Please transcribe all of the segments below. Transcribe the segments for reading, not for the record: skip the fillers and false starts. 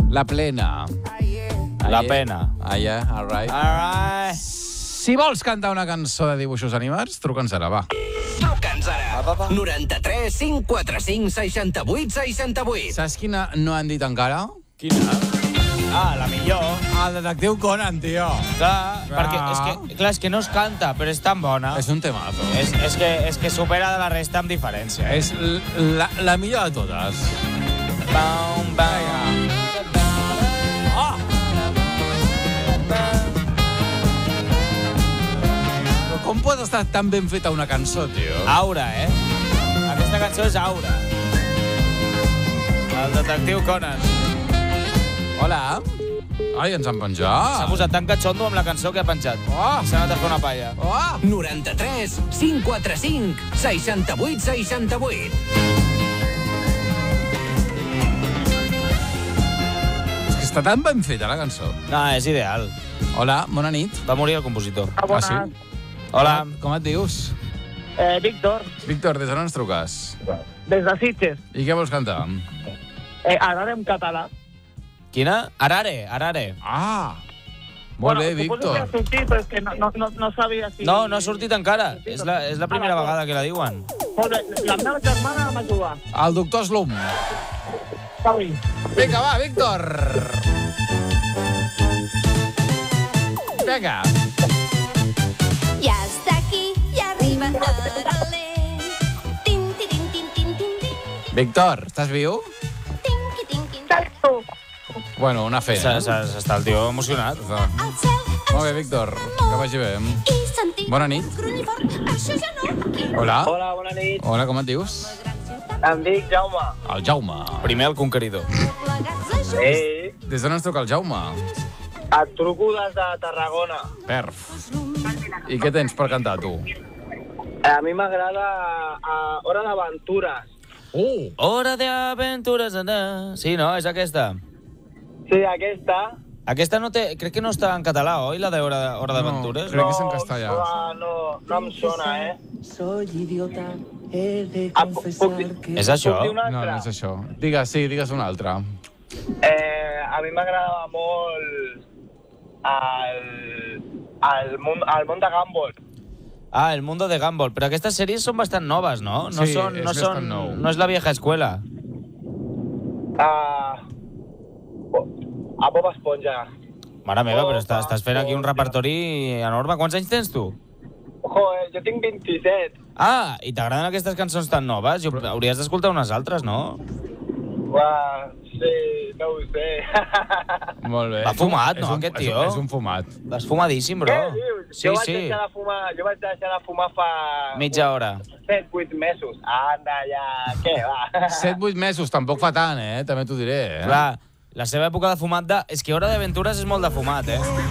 La plena. La pena. Yeah, all right. Alright. Si vols cantar una cançó de dibuixos animats, truca'ns ara, va. Truca'ns ara. 93 545 68 68. Saps quina no han dit encara? Quina? Ah, la millor. El detectiu Conan, tio. Clar, perquè és que no es canta, però és tan bona. És un temazo. És que supera de la resta amb diferència. És la millor de totes. Bam, bam. Oh! Però com pot estar tan ben feta una cançó, tio? Aura, Aquesta cançó és Aura. El detectiu Conan. Hola. Ai, ens han penjat. S'ha posat tan catxondo amb la cançó que ha penjat. Oh! S'ha anat a fer una palla. Oh! 93 545 68 68. És que està tan ben feta, la cançó. No, és ideal. Hola, bona nit. Va morir el compositor. Ah, sí? Hola. Com et dius? Víctor, Víctor, des d'on ens truques? des de Sitges. I què vols cantar? Ara en català. Quina? Arare, Arare. Ah! Molt bé, Víctor. Suposo que ha sortit, però és que no sabia si... No, no ha sortit encara. És la primera vegada que la diuen. Molt bé, la meva germana m'ajuda. El doctor Slum. Està bé. Vinga, va, Víctor. Vinga. Ya está aquí, ya arriba, órale. Tin, tin, tin, tin, tin, tin. Víctor, estàs viu? Tinqui, tinqui. Bueno, una fe. S'està el tio emocionat. Al cel, Molt bé, Víctor. Que vagi bé. i sentir Bona nit. gruny fort. Això ja no. Hola. Hola, bona nit. Hola, com et dius? Em dic Jaume. El Jaume. Primer el conqueridor. Ei, Des d'on ens truca el Jaume? et truco des de Tarragona. Perf. I què tens per cantar, tu? A mi m'agrada Hora d'Aventures. Hora de aventuras. Sí, no? És aquesta. Sí, aquesta. Aquesta no té... Crec que no està en català, oi? La de Hora d'Aventures? Crec que és en castellà. No em sona, Soy idiota, he de Ah, confesar puc- que... És això? Puc dir una No, altra? no és això. Digues, sí, digues una altra. A mi m'agradava molt el món de Gumball. Ah, El Mundo de Gumball. Però aquestes sèries són bastant noves, no? Sí, és bastant nou. No és la vieja escuela. A Bob Esponja. Mare meva, però estàs fent aquí un repertori enorme. Quants anys tens tu? Joder, jo tinc 27. Ah, i t'agraden aquestes cançons tan noves? Hauries d'escoltar unes altres, no? Uah, sí, no ho sé. Molt bé. Va fumat, És no, un- aquest és tio? un- És un fumat. Vas fumadíssim, bro. Què dius? Sí, jo vaig sí. deixar de fumar fa... Mitja hora. 7-8 mesos. Anda, ja, què va? 7-8 mesos, tampoc fa tant, també t'ho diré. Clar, la seva època de fumat de... És que Hora d'Aventures és molt de fumat,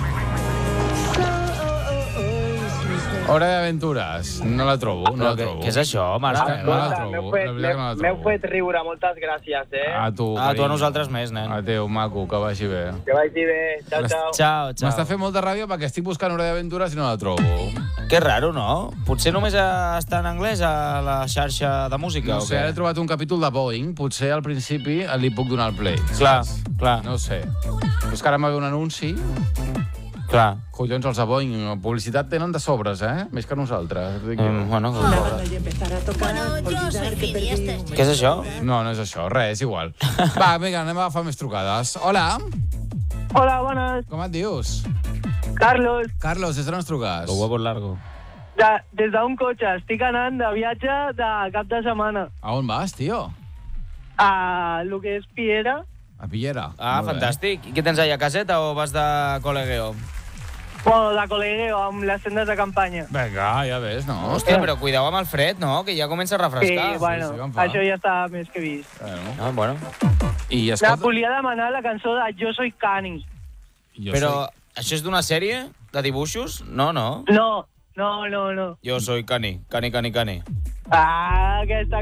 Hora d'Aventures. No la trobo, no la trobo. Què és això, mare És que no la meva? trobo. La veritat que no la M'heu trobo. fet riure, moltes gràcies, A tu, Ah, tu a carinyo. nosaltres més, nen. Adéu, maco, que vagi bé. Que vagi bé. Ciao, ciao. Ciao, ciao. M'està fent molta ràbia perquè estic buscant Hora d'Aventures i no la trobo. Que raro, no? Potser només està en anglès a la xarxa de música, No o sé, què? ara he trobat un capítol de Boeing. Potser al principi li puc donar el play. Clar, clar, No ho sé. Però és que ara m'ha ve un anunci. clar. Collons, els de Boeing, publicitat tenen de sobres, Més que nosaltres. Dic jo. Bueno, Y empezar a tocar, olvidar que perdí un què és això? No, no és això, res, és igual. Va, vinga, anem a agafar més trucades. Hola, Hola, bones. com et dius? Carlos, Carlos, des d'on ens truques? Lo huevo largo. des d'un cotxe. Estic anant de viatge de cap de setmana A on vas, tio? a lo que és Piera. A Pillera. Ah, Molt bé. fantàstic. I què tens allà, a caseta o vas de col·legueo? Bueno, de col·legueo, amb les tendes de campanya. Vinga, ja ves, no? Hòstia, però cuidao amb el fred, no? Que ja comença a Sí, refrescar. bueno, sí, com fa? això ja està més que vist. Bueno. Ah, bueno. I La escolta... volia demanar la cançó de Jo soy Cani. Jo Però això és d'una sèrie de dibuixos? No, no. No. Jo soy Cani, Cani, Cani, Cani. Ah, aquesta.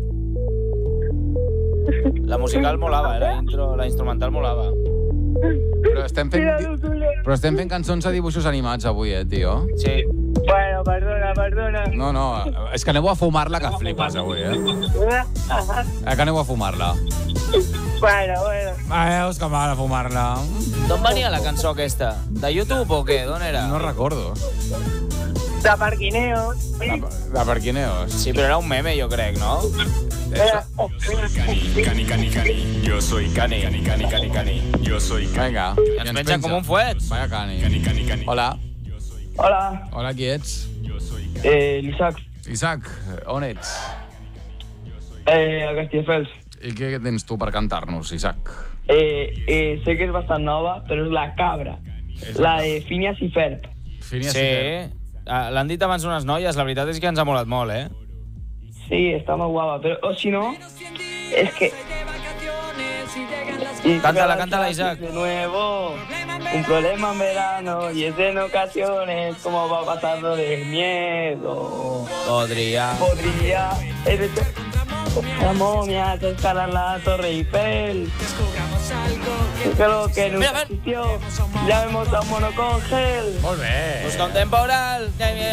La musical molava, la intro, la instrumental molava. Però estem fent... Mira, Lucule. Però estem fent cançons de dibuixos animats avui, tio? Sí. Bueno, perdona. No, és que aneu a fumar-la que flipes avui, Que aneu a fumar-la. Bueno. Veus que m'ha de fumar-la. D'on venia la cançó aquesta? De YouTube o què? D'on era? No recordo. De Parquineos. De Parquineos. Sí, però era un meme, jo crec, no? Cani, yo soy Cani. Yo soy Cani. Vinga. I ens penja com un fuet. Vaya Cani. Hola. Hola, Hola, qui ets? l'Isaac, Isaac, on ets? a Castelldefels. I què tens tu per cantar-nos, Isaac? Sé que és bastant nova, però és la cabra. La de Phineas i Ferb. Phineas i Sí. Ferb. L'han dit abans unes noies, la veritat és que ens ha molat molt, eh? Sí, está muy guapa, pero o si no, es que... Cántala, Isaac. De nuevo, un problema en verano y es en ocasiones, como va pasando del miedo. Podria. Podría la momia escalar la Torre Eiffel. Creo que nunca Mira, existió. Ya vemos a un mono con gel. Molt bé. Busca un temporal.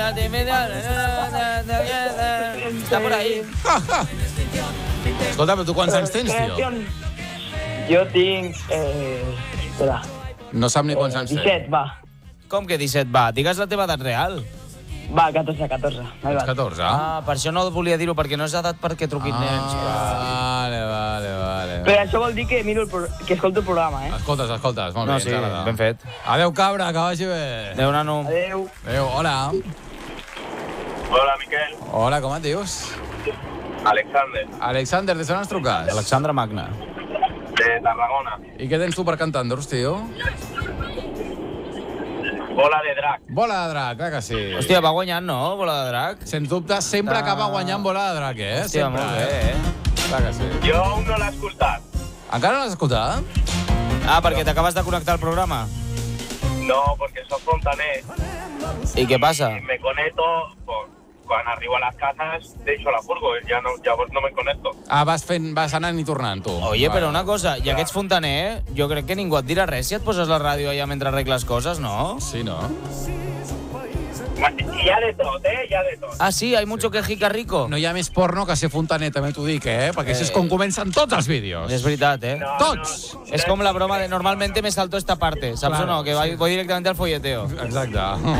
Està por ahí. Escolta, però tu quants anys tens, tio? Jo tinc... espera. No sap ni quants anys tens. 17, va. Com que 17 va? Digues la teva edat real. Va, 14. Ahí Tens va. 14, Per això no volia dir-ho, perquè no és edat perquè truquin nens. Vale. Però això vol dir que miro que escolto el programa, Escoltes, molt No, bé. sí, ens agrada. ben fet. Adéu, cabra, que vagi bé. Adéu, nano. Adéu. Adéu, hola. Hola, Miquel. Hola, com et dius? Alexander, Alexander, de on ens truques? Alexandra Magna. de Tarragona. I què tens tu per cantar-nos, tio? Bola de drac. Bola de drac, clar que sí. Hòstia, va guanyant, no? Bola de drac. Sens dubte, sempre acaba guanyant bola de drac, eh? Hòstia, Sempre, molt bé, Clar que sí. Jo aún no l'he escoltat. Encara no l'has escoltat? Perquè t'acabes de connectar al programa. No, porque soy fontaner. I què passa? Me conecto, pues, cuando arribo a las casas, de hecho la furgo, ya no me conecto. Vas anant i tornant, tu. Oye, però una cosa, ja que ets fontaner, jo crec que ningú et dirà res si et poses la ràdio allà mentre arregles coses, no? Sí, no? Y ya de todo, ya de todo. Ah, sí? Hay mucho quejica rico? No hi ha més porno que ser fontaner, també t'ho dic, Perquè això és com comencen tots els vídeos. És veritat, eh? No, Tots! no. Es como la broma de normalmente me salto esta parte, ¿sabes Claro, o no? Que voy directamente al folleteo. Exacte.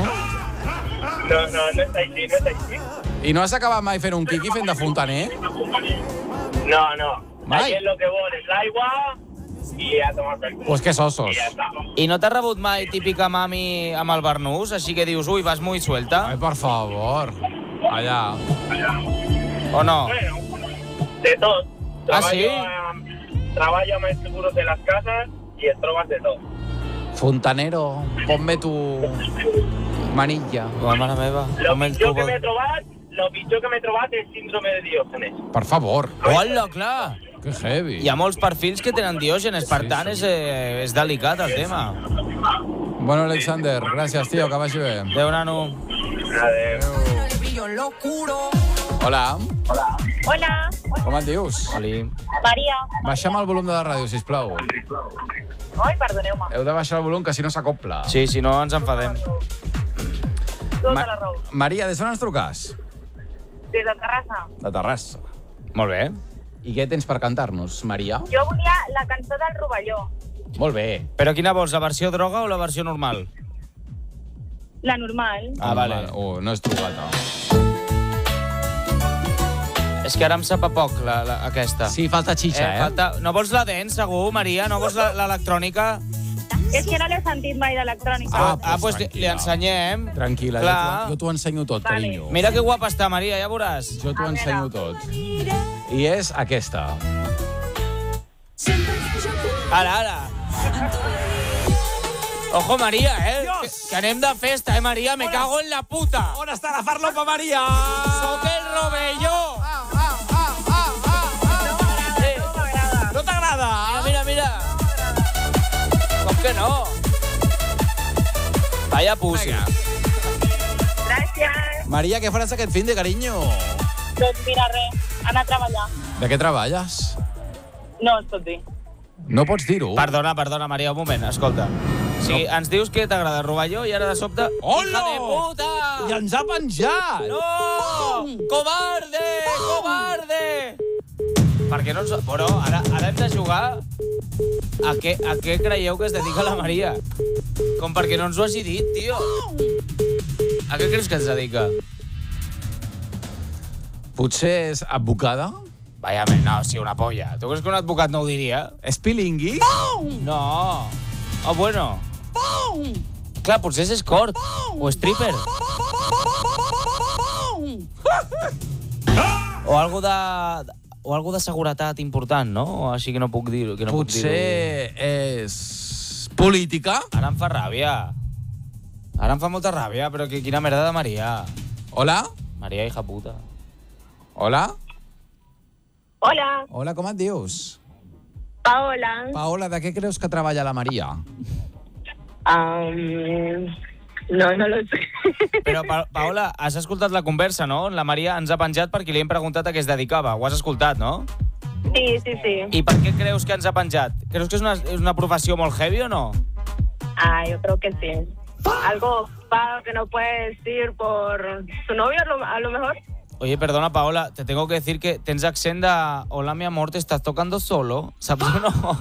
No está així, no está així. I no has acabat mai fent un quiqui fent de fontaner? No. Mai. Aquí es lo que voy es agua y a tomar per cul. Pues que sosos. Y ya está. I no t'ha rebut mai típica mami amb el barnús? Així que dius, ui, vas muy suelta? Ai, per favor. Allà. O no? Bueno, de tot. sí? Treballo amb els seguros de les cases i et trobes de tot. Fontanero, ponme tu manilla. Oh, mare meva. Lo pitjor que m'he trobat és síndrome de Diògenes. Per favor. Hola, clar. Que heavy. Hi ha molts perfils que tenen diògenes, per tant és delicat el tema. Bueno, Alexander, gràcies, tio, que vagi bé. Adéu, nano. Adéu. Hola, Hola, com et dius? Oli. Maria. Baixa'm el volum de la ràdio, sisplau. Ai, perdoneu-me. Heu de baixar el volum, que si no s'acopla. Sí, si no ens enfadem. Tota la raó. Maria, des d'on ens truques? Des de Terrassa. De Terrassa. Molt bé. I què tens per cantar-nos, Maria? Jo volia la cançó del Rovelló. Molt bé. Però quina vols, la versió droga o la versió normal? La normal. Ah, vale. No és drogata. És que ara em sap a poc, aquesta. Sí, falta xitxa, No vols la dents, segur, Maria? No vols l'electrònica? És que no l'he sentit mai d'electrònica. Pues li ensenyem. Tranquil·la, Clar. jo t'ho ensenyo tot, Vale. carinyo. Mira que guapa està, Maria, ja veuràs. Jo t'ho ensenyo tot. I és aquesta. Ara. Ojo, Maria, que anem de festa, Maria? Me cago en la puta. On està la farlopa, Maria? Soc el Rovelló. No m'agrada. No t'agrada? Mira. Com que no? Vaya pussy. Gràcies. Maria, què faràs aquest fin de carinyo? Doncs mira, res, anar a treballar. De què treballes? No es pot dir. No pots dir-ho. Perdona, Maria, un moment, escolta. Sí, ens dius que t'agrada Rovelló i ara de sobte... Hola! Hija de puta! I ens ha penjat! No! Cobarde! Per què no ens... Però ara hem de jugar a què creieu que es dedica la Maria. Com perquè no ens ho hagi dit, tio. A què creus que es dedica? Potser és advocada? Vaya, no, sí, una polla. Tu creus que un advocat no ho diria? És bilingüe? No. Oh, bueno. Clar, potser és escort. O stripper. O algo de seguretat important, no? O així que no puc dir-ho. Potser és política? Ara em fa ràbia. Ara em fa molta ràbia, però quina merda de Maria. Hola? Maria, hija puta. Hola? Hola, Hola, com et dius? Paola. Paola, de què creus que treballa la Maria? No lo sé. Però, Paola, has escoltat la conversa, no? La Maria ens ha penjat perquè li hem preguntat a què es dedicava. Ho has escoltat, no? Sí. I per què creus que ens ha penjat? Creus que és una professió molt heavy o no? Yo creo que sí. Algo pago que no puede decir por su novio, a lo mejor. Oye, perdona, Paola, te tengo que decir que tens accent de hola, mi amor, te estás tocando solo. ¿Sabes o no?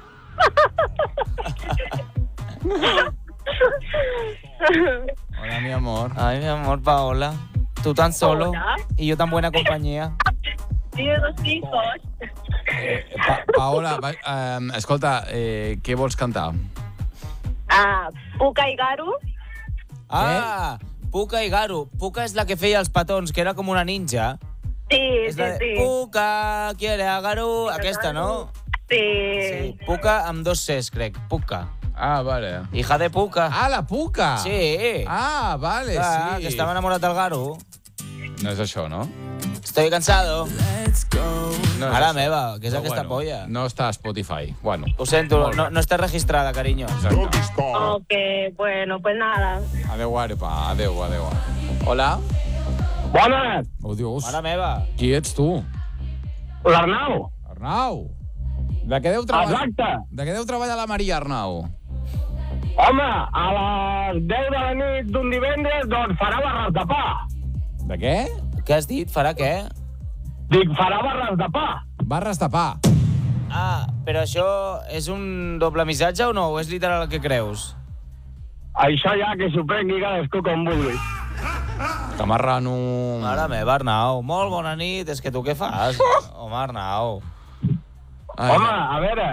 Hola, mi amor. Ay, mi amor, Paola. Tú tan solo Hola. y yo tan buena compañía. Tiene 2 hijos. Paola, escolta, què vols cantar? Puka y Garu. Ah, Puka i Garu. Puka és la que feia els petons, que era com una ninja. Sí. Puka quiere a Garu. Aquesta, no? Sí. Puka amb 2 Cs, crec. Puka. Ah, vale. Hija de Puka. Ah, la Puka! Sí. Ah, vale, Clar, sí. que estava enamorat del Garu. No és això, no? Estoy cansado. No és Mare això. meva, què és Però aquesta polla? No està a Spotify. Bueno. Ho sento, no està registrada, carinyo. Exacte. Ok, bueno, pues nada. Adéu, Arepa. Adéu. Hola? Bones! Ho dius? Mare meva. Qui ets tu? L'Arnau. Arnau. De què deu treballar? Exacte. De què deu treballar la Maria, Arnau? Home, a les 10 de la nit d'un divendres, doncs farà barres de pa. De què? Què has dit? Farà què? Dic, farà barres de pa. Barres de pa. Ah, però això és un doble missatge o no? O és literal el que creus? Això ja que s'ho prengui cadascú com vulgui. Que marrano... Mare meva, Arnau. Molt bona nit. És que tu què fas? Home, Arnau. Ai. Home, a veure...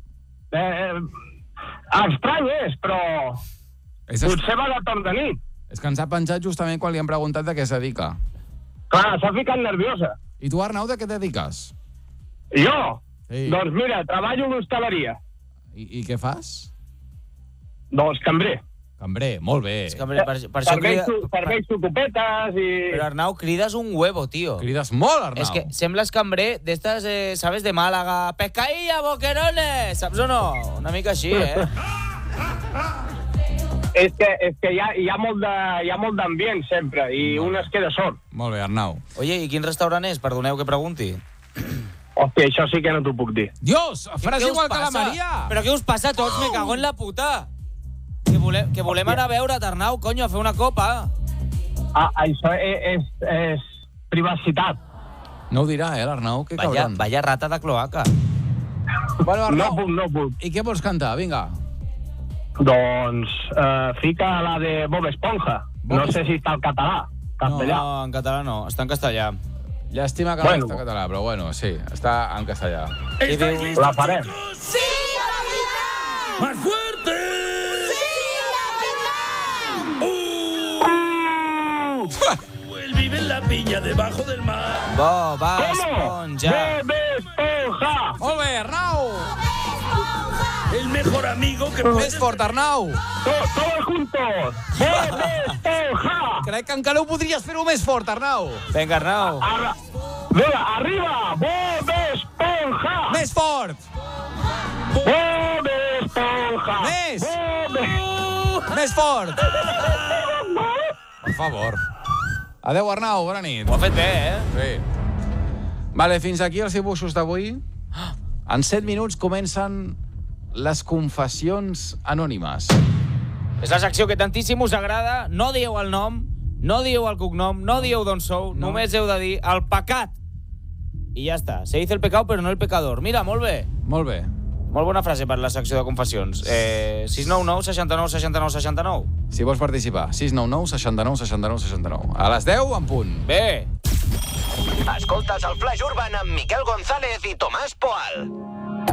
estrany és, però... Potser va de torn de nit. És que ens ha penjat justament quan li han preguntat de què es dedica. Clar, s'ha ficat nerviosa. I tu, Arnau, de què et dediques? Jo? Sí. Doncs mira, treballo a l'hostaleria. I què fas? Doncs cambrer. Cambrer, molt bé. És cambrer, per això Serveis copetes i... Però, Arnau, crides un huevo, tio. Crides molt, Arnau. És que sembles cambrer d'estes, ¿sabes? De Màlaga. Pescaïlla, boquerones! Saps o no? Una mica així, És que hi ha molt d'ambient sempre i un es queda sol. Molt bé, Arnau. Oye, i quin restaurant és? Perdoneu que pregunti. Hòstia, això sí que no t'ho puc dir. Dios, faràs Què us igual que la passa? Maria. Però què us passa a tots? Me cago en la puta. Que volem anar a veure't, Arnau, conyo, a fer una copa. Això és privacitat. No ho dirà, l'Arnau, que cabron. Vaya rata de cloaca. Bueno, Arnau, No puc. i què vols cantar? Vinga. Doncs fica la de Bob Esponja. No sé si està al català, castellà. No, en català no, està en castellà. Llàstima que no està en català, però bueno, sí, està en castellà. La farem. ¡Sí, la vida! ¡Más fuerte! Él vive en la piña debajo del mar. Bob Esponja. Bob Esponja. Molt bé, Arnau. El mejor amigo que Més fort, Arnau. Todos juntos. Bob Esponja. Crec que encara ho podries fer-ho més fort, Arnau. Vinga, Arnau. Vinga, arriba. Bob Esponja. Més fort. Bob Esponja. Més. Més fort. Per favor. Adéu, Arnau, bona nit. Ho ha fet bé, Sí. Vale, fins aquí els dibuixos d'avui. En 7 minuts comencen les confessions anònimes. És la secció que tantíssim us agrada. No dieu el nom, no dieu el cognom, no dieu d'on sou, només heu de dir el pecat i ja està. Se dice el pecado, però no el pecador. Mira, molt bé. Molt bé. Molt bona frase per la secció de confessions. 699 69 69 69. Si vols participar, 699 69 69 69. A les 10 en punt. Bé. Escoltes el Flash Urban amb Miquel González i Tomàs Poal.